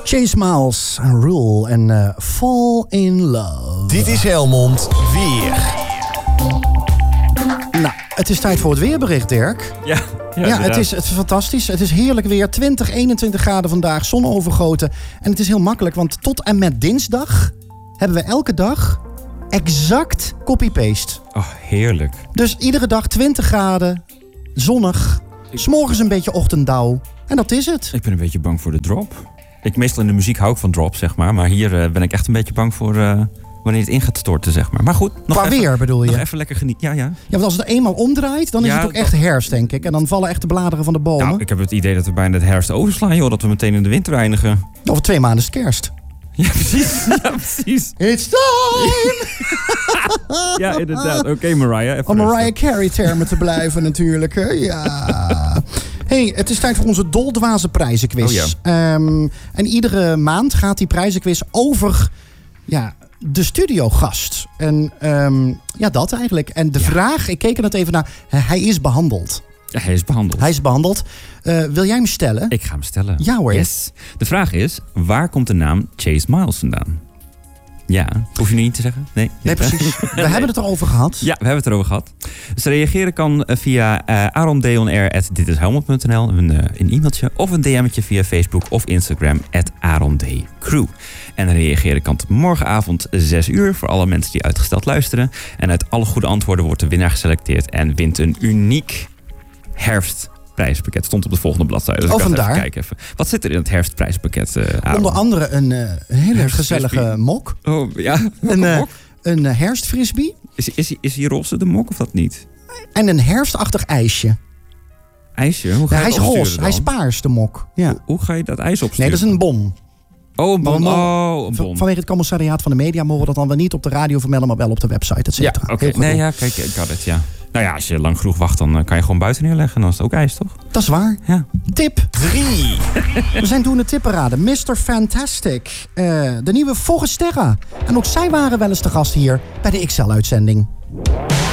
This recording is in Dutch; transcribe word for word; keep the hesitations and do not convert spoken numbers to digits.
Chase Miles en Rule en uh, Fall in Love. Dit is Helmond Weer. Nou, het is tijd voor het weerbericht, Dirk. Ja, ja, ja het, is, het is fantastisch. Het is heerlijk weer. twintig, eenentwintig graden vandaag, zonovergoten. En het is heel makkelijk, want tot en met dinsdag hebben we elke dag exact copy-paste. Oh, heerlijk. Dus iedere dag twintig graden, zonnig, 's morgens een beetje ochtenddauw. En dat is het. Ik ben een beetje bang voor de drop. Ik, meestal in de muziek hou ik van drop, zeg maar. Maar hier uh, ben ik echt een beetje bang voor uh, wanneer het in gaat storten, zeg maar. Maar goed, nog Qua even, weer bedoel je? Nog even lekker genieten. Ja, ja. Ja, want als het eenmaal omdraait, dan is Ja, het ook dat... echt herfst, denk ik. En dan vallen echt de bladeren van de bomen. Nou, ik heb het idee dat we bijna de herfst overslaan, joh. Dat we meteen in de winter eindigen. Over twee maanden is het kerst. Ja, precies. Ja, precies. It's time! Ja, inderdaad. Oké, okay, Mariah. Even Om Mariah Carey-termen te blijven natuurlijk. Hè? Ja. Hey, het is tijd voor onze doldwaze prijzenquiz. Oh ja. Um, en iedere maand gaat die prijzenquiz over ja, de studiogast. En um, ja, dat eigenlijk. En de ja. vraag, ik keek er net even naar, hij is behandeld. Ja, hij is behandeld. Hij is behandeld. Uh, wil jij hem stellen? Ik ga hem stellen. Ja hoor. Yes. De vraag is, waar komt de naam Chase Miles vandaan? Ja, hoef je nu niet te zeggen? Nee, nee precies. We nee. hebben het erover gehad. Ja, we hebben het erover gehad. Dus reageren kan via uh, arondeonair at ditishelmond punt n l, een, uh, een e-mailtje of een D M'tje via Facebook of Instagram at arondcrew. En reageren kan tot morgenavond zes uur voor alle mensen die uitgesteld luisteren. En uit alle goede antwoorden wordt de winnaar geselecteerd en wint een uniek herfstprijspakket. Stond op de volgende bladzijde. Dus oh, vandaar. Even kijken even. Wat zit er in het herfstprijspakket? Uh, Onder andere een, uh, een hele gezellige mok. Oh, ja. Een, uh, een uh, herfstfrisbee. Is, is, is die roze de mok of dat niet? En een herfstachtig ijsje. IJsje? Hoe ga ja, je hij is roze, hij is paars, de mok. Ja. Hoe, hoe ga je dat ijs opsturen? Nee, dat is een bon. Oh, een bon. Mogen, oh, een bon. Vanwege het commissariaat van de media mogen we dat dan wel niet op de radio vermelden, maar wel op de website, et cetera. Ja, oké. Okay. Nee, ja, kijk, ik had het, ja. Nou ja, als je lang genoeg wacht, dan kan je gewoon buiten neerleggen. En dan is het ook ijs, toch? Dat is waar. Ja. Tip drie. We zijn doen de tipperaden. mister Fantastic. Uh, de nieuwe Forresterra. En ook zij waren wel eens te gast hier bij de X L-uitzending.